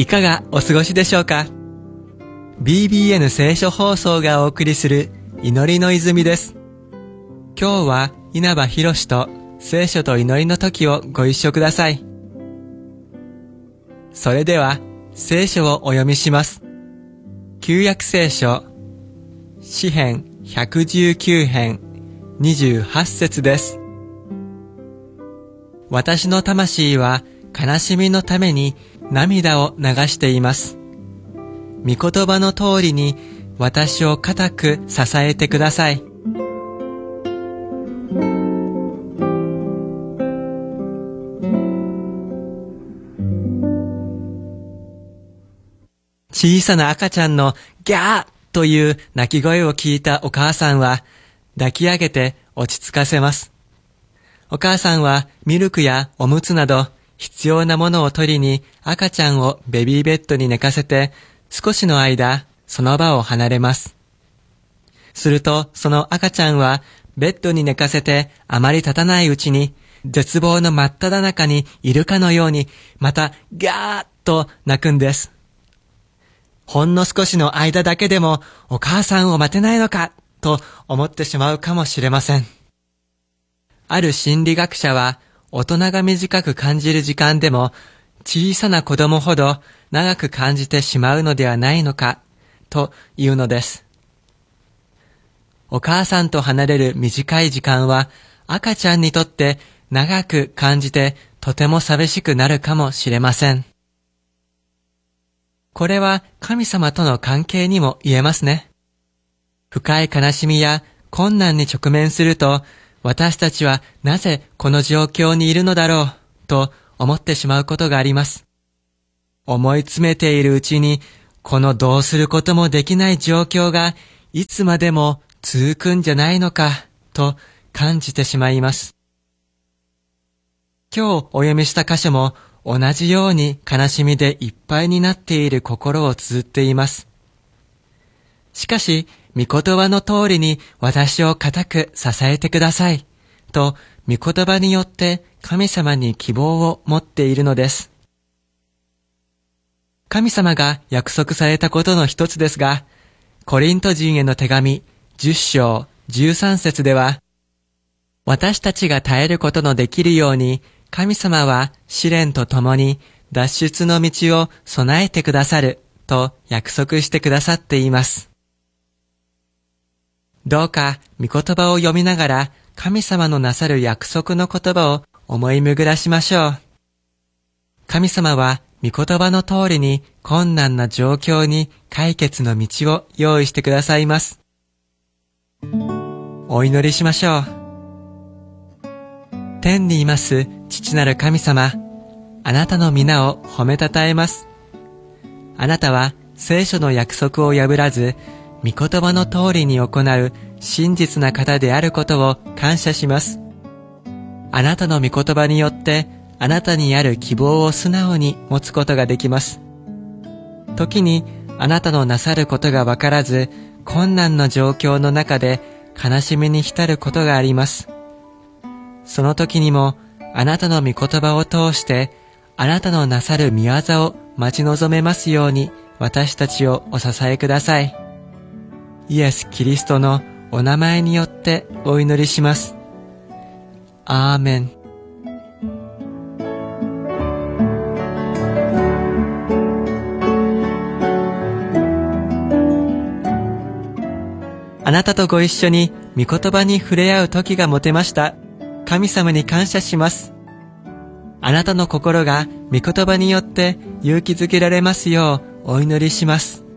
いかがお過ごしでしょうか。 BBN 聖書放送がお送りする祈りの泉です。今日は稲葉博と聖書と祈りの時をご一緒ください。それでは聖書をお読みします。旧約聖書詩編119編28節です。私の魂は悲しみのために涙を流しています。御言葉の通りに私を固く支えてください。小さな赤ちゃんのギャーという泣き声を聞いたお母さんは抱き上げて落ち着かせます。お母さんはミルクやおむつなど必要なものを取りに赤ちゃんをベビーベッドに寝かせて少しの間その場を離れます。するとその赤ちゃんはベッドに寝かせてあまり経たないうちに絶望の真っ只中にいるかのようにまたギャーッと泣くんです。ほんの少しの間だけでもお母さんを待てないのかと思ってしまうかもしれません。ある心理学者は大人が短く感じる時間でも小さな子供ほど長く感じてしまうのではないのかというのです。お母さんと離れる短い時間は赤ちゃんにとって長く感じてとても寂しくなるかもしれません。これは神様との関係にも言えますね。深い悲しみや困難に直面すると私たちはなぜこの状況にいるのだろうと思ってしまうことがあります。思い詰めているうちにこのどうすることもできない状況がいつまでも続くんじゃないのかと感じてしまいます。今日お読みした箇所も同じように悲しみでいっぱいになっている心を綴っています。しかし御言葉の通りに私を固く支えてくださいと御言葉によって神様に希望を持っているのです。神様が約束されたことの一つですが、コリント人への手紙10章13節では、私たちが耐えることのできるように神様は試練とともに脱出の道を備えてくださると約束してくださっています。どうか御言葉を読みながら神様のなさる約束の言葉を思い巡らしましょう。神様は御言葉の通りに困難な状況に解決の道を用意してくださいます。お祈りしましょう。天にいます父なる神様、あなたの皆を褒めたたえます。あなたは聖書の約束を破らず、御言葉の通りに行う真実な方であることを感謝します。あなたの御言葉によってあなたにある希望を素直に持つことができます。時にあなたのなさることがわからず、困難な状況の中で悲しみに浸ることがあります。その時にもあなたの御言葉を通してあなたのなさる御業を待ち望めますように私たちをお支えください。イエス・キリストのお名前によってお祈りします。アーメン。あなたとご一緒に御言葉に触れ合う時が持てました。神様に感謝します。あなたの心が御言葉によって勇気づけられますようお祈りします。